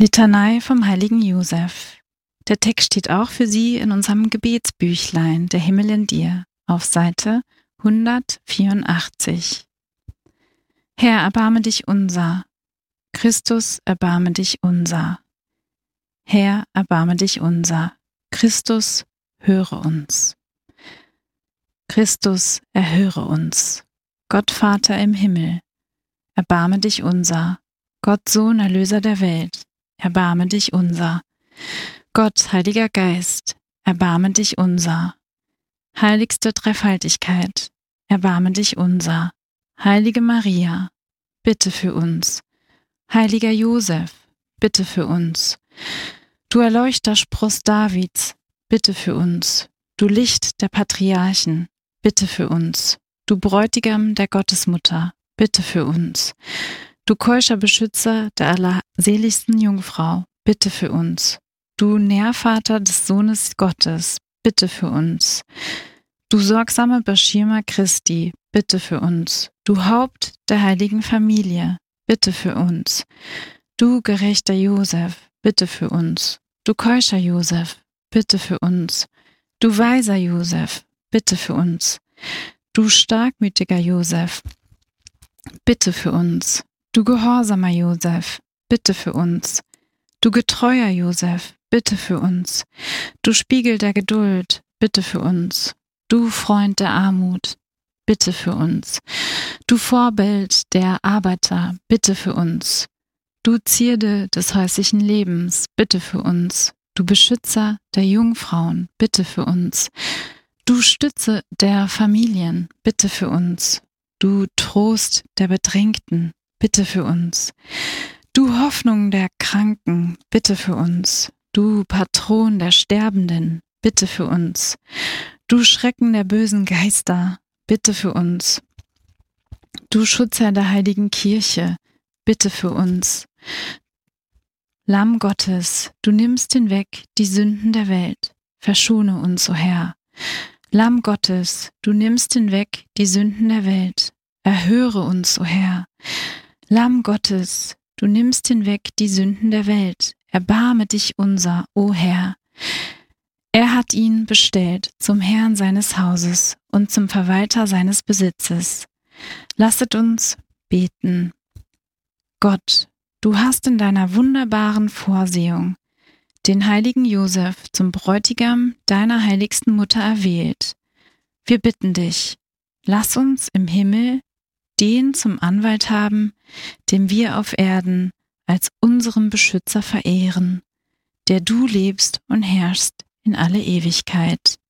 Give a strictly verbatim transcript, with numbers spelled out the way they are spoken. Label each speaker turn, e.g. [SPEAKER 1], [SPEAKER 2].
[SPEAKER 1] Litanei vom heiligen Josef. Der Text steht auch für Sie in unserem Gebetsbüchlein Der Himmel in dir auf Seite hundertvierundachtzig. Herr, erbarme dich unser. Christus, erbarme dich unser. Herr, erbarme dich unser. Christus, höre uns. Christus, erhöre uns. Gott Vater im Himmel, erbarme dich unser. Gott Sohn, Erlöser der Welt, erbarme dich unser. Gott, Heiliger Geist, erbarme dich unser. Heiligste Dreifaltigkeit, erbarme dich unser. Heilige Maria, bitte für uns. Heiliger Josef, bitte für uns. Du Erleuchter Spross Davids, bitte für uns. Du Licht der Patriarchen, bitte für uns. Du Bräutigam der Gottesmutter, bitte für uns. Du keuscher Beschützer der allerseligsten Jungfrau, bitte für uns. Du Nährvater des Sohnes Gottes, bitte für uns. Du sorgsame Beschirmer Christi, bitte für uns. Du Haupt der heiligen Familie, bitte für uns. Du gerechter Josef, bitte für uns. Du keuscher Josef, bitte für uns. Du weiser Josef, bitte für uns. Du starkmütiger Josef, bitte für uns. Du gehorsamer Josef, bitte für uns. Du getreuer Josef, bitte für uns. Du Spiegel der Geduld, bitte für uns. Du Freund der Armut, bitte für uns. Du Vorbild der Arbeiter, bitte für uns. Du Zierde des häuslichen Lebens, bitte für uns. Du Beschützer der Jungfrauen, bitte für uns. Du Stütze der Familien, bitte für uns. Du Trost der Bedrängten, bitte für uns. Du Hoffnung der Kranken, bitte für uns. Du Patron der Sterbenden, bitte für uns. Du Schrecken der bösen Geister, bitte für uns. Du Schutzherr der heiligen Kirche, bitte für uns. Lamm Gottes, du nimmst hinweg die Sünden der Welt, verschone uns, o Herr. Lamm Gottes, du nimmst hinweg die Sünden der Welt, erhöre uns, o Herr. Lamm Gottes, du nimmst hinweg die Sünden der Welt, erbarme dich unser, o Herr. Er hat ihn bestellt zum Herrn seines Hauses und zum Verwalter seines Besitzes. Lasset uns beten. Gott, du hast in deiner wunderbaren Vorsehung den heiligen Josef zum Bräutigam deiner heiligsten Mutter erwählt. Wir bitten dich, lass uns im Himmel den zum Anwalt haben, den wir auf Erden als unseren Beschützer verehren, der du lebst und herrschst in alle Ewigkeit.